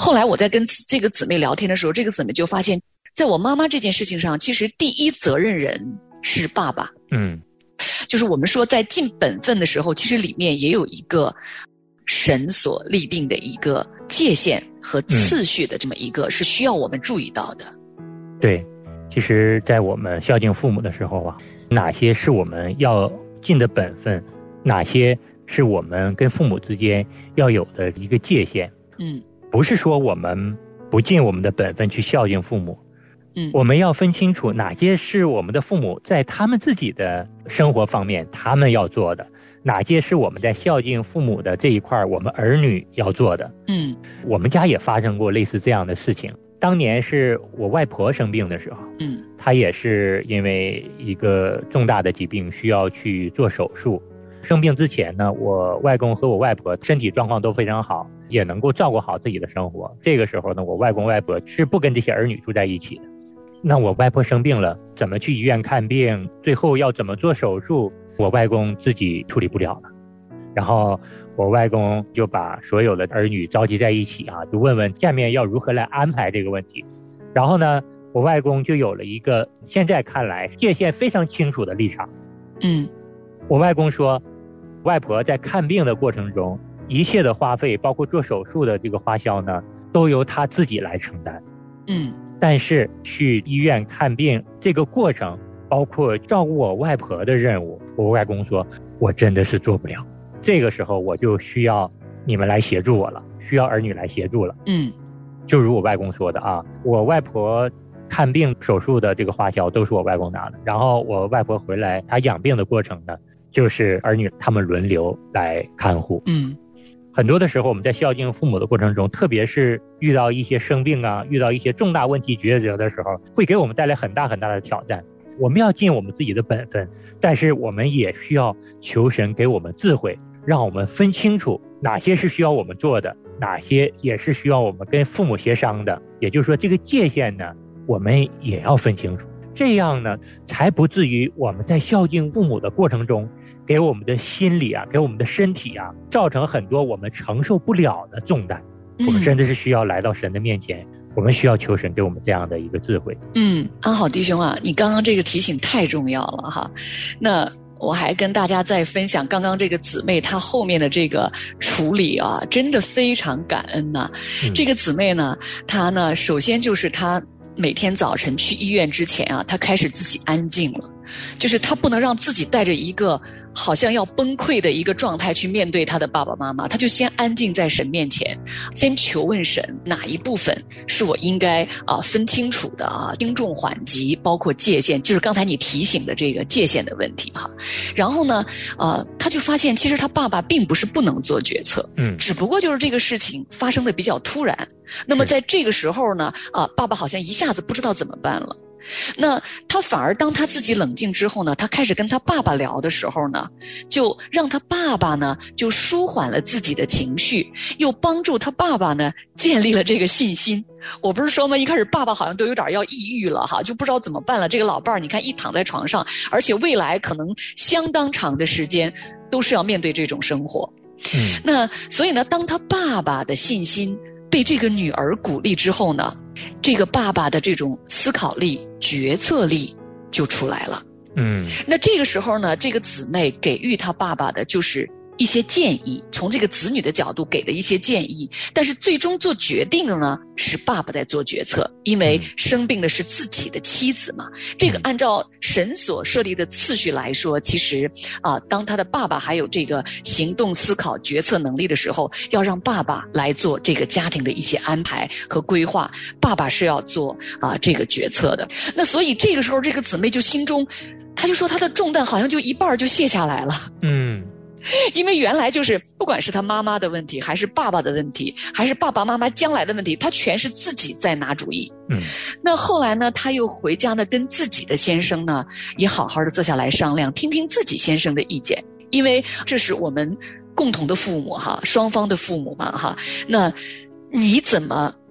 后来我在跟这个姊妹聊天的时候，这个姊妹就发现，在我妈妈这件事情上，其实第一责任人是爸爸。就是我们说在尽本分的时候，其实里面也有一个神所立定的一个界限和次序的这么一个是需要我们注意到的。 对，其实在我们孝敬父母的时候啊，哪些是我们要尽的本分，哪些是我们跟父母之间要有的一个界限。不是说我们不尽我们的本分去孝敬父母，我们要分清楚哪些是我们的父母在他们自己的生活方面他们要做的，哪些是我们在孝敬父母的这一块我们儿女要做的。我们家也发生过类似这样的事情。当年是我外婆生病的时候，她也是因为一个重大的疾病需要去做手术。生病之前呢，我外公和我外婆身体状况都非常好，也能够照顾好自己的生活。这个时候呢，我外公外婆是不跟这些儿女住在一起的。那我外婆生病了，怎么去医院看病，最后要怎么做手术，我外公自己处理不了了。然后我外公就把所有的儿女召集在一起啊，就问问下面要如何来安排这个问题。然后呢，我外公就有了一个现在看来界限非常清楚的立场。我外公说，外婆在看病的过程中，一切的花费，包括做手术的这个花销呢，都由他自己来承担。但是去医院看病这个过程，包括照顾我外婆的任务，我外公说，我真的是做不了。这个时候我就需要你们来协助我了，需要儿女来协助了。就如我外公说的啊，我外婆看病手术的这个花销都是我外公拿的，然后我外婆回来她养病的过程呢，就是儿女他们轮流来看护。很多的时候我们在孝敬父母的过程中，特别是遇到一些生病啊，遇到一些重大问题抉择的时候，会给我们带来很大很大的挑战。我们要尽我们自己的本分，但是我们也需要求神给我们智慧，让我们分清楚哪些是需要我们做的，哪些也是需要我们跟父母协商的。也就是说，这个界限呢，我们也要分清楚，这样呢，才不至于我们在孝敬父母的过程中，给我们的心理啊，给我们的身体啊，造成很多我们承受不了的重担。我们真的是需要来到神的面前，我们需要求神给我们这样的一个智慧。 安好弟兄啊，你刚刚这个提醒太重要了哈。那我还跟大家再分享刚刚这个姊妹她后面的这个处理啊，真的非常感恩呐。这个姊妹呢，她呢，首先就是她每天早晨去医院之前啊，她开始自己安静了，就是她不能让自己带着一个好像要崩溃的一个状态去面对她的爸爸妈妈，她就先安静在神面前，先求问神哪一部分是我应该分清楚的啊，轻重缓急，包括界限，就是刚才你提醒的这个界限的问题哈。然后呢，她就发现其实她爸爸并不是不能做决策，只不过就是这个事情发生的比较突然。那么在这个时候呢，爸爸好像一下子不知道怎么办了。那他反而当他自己冷静之后呢，他开始跟他爸爸聊的时候呢，就让他爸爸呢就舒缓了自己的情绪，又帮助他爸爸呢建立了这个信心。我不是说吗，一开始爸爸好像都有点要抑郁了哈，就不知道怎么办了。这个老伴儿你看一躺在床上，而且未来可能相当长的时间都是要面对这种生活。那所以呢，当他爸爸的信心被这个女儿鼓励之后呢，这个爸爸的这种思考力、决策力就出来了。那这个时候呢，这个姊妹给予他爸爸的就是一些建议，从这个子女的角度给的一些建议，但是最终做决定的呢是爸爸在做决策，因为生病的是自己的妻子嘛。这个按照神所设立的次序来说，其实当他的爸爸还有这个行动、思考、决策能力的时候，要让爸爸来做这个家庭的一些安排和规划，爸爸是要做这个决策的。那所以这个时候，这个姊妹就心中，她就说她的重担好像就一半就卸下来了。因为原来就是不管是他妈妈的问题，还是爸爸的问题，还是爸爸妈妈将来的问题，他全是自己在拿主意。那后来呢，他又回家呢，跟自己的先生呢也好好的坐下来商量，听听自己先生的意见，因为这是我们共同的父母哈，双方的父母嘛哈。那你怎么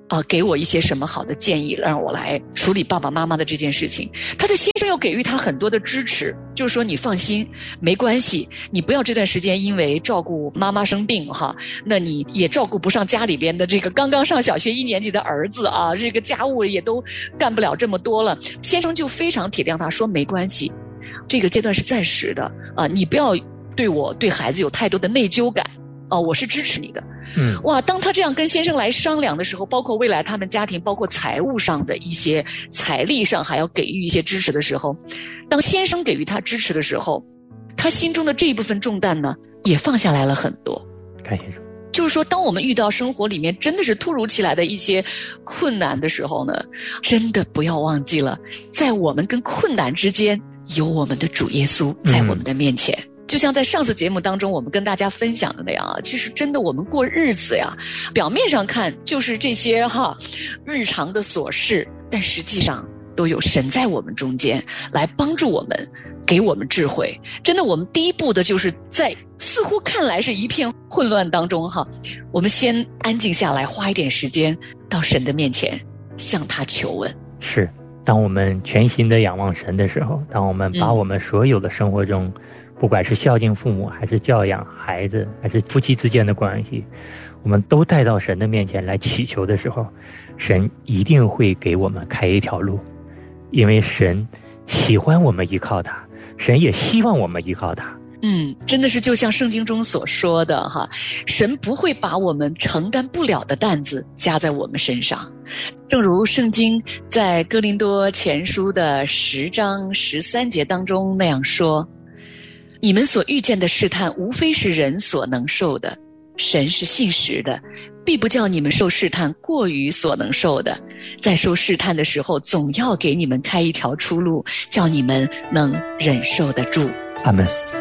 给我一些什么好的建议，让我来处理爸爸妈妈的这件事情。他的先生又给予他很多的支持，就是说你放心，没关系，你不要这段时间因为照顾妈妈生病哈，那你也照顾不上家里边的这个刚刚上小学1年级的儿子啊，这个家务也都干不了这么多了。先生就非常体谅他，说没关系，这个阶段是暂时的啊，你不要对孩子有太多的内疚感啊，我是支持你的。哇，当他这样跟先生来商量的时候，包括未来他们家庭包括财务上的一些财力上还要给予一些支持的时候，当先生给予他支持的时候，他心中的这一部分重担呢也放下来了很多。 看先生， 就是说当我们遇到生活里面真的是突如其来的一些困难的时候呢，真的不要忘记了，在我们跟困难之间有我们的主耶稣在我们的面前。就像在上次节目当中我们跟大家分享的那样啊，其实真的我们过日子呀，表面上看就是这些日常的琐事，但实际上都有神在我们中间来帮助我们，给我们智慧。真的，我们第一步的就是在似乎看来是一片混乱当中我们先安静下来，花一点时间到神的面前向他求问。 是，当我们全心的仰望神的时候，当我们把我们所有的生活中不管是孝敬父母还是教养孩子还是夫妻之间的关系，我们都带到神的面前来祈求的时候，神一定会给我们开一条路。因为神喜欢我们依靠他，神也希望我们依靠他。 真的是就像圣经中所说的神不会把我们承担不了的担子加在我们身上。正如圣经在哥林多前书的10章13节当中那样说，你们所遇见的试探无非是人所能受的，神是信实的，必不叫你们受试探过于所能受的，在受试探的时候总要给你们开一条出路，叫你们能忍受得住。 阿们。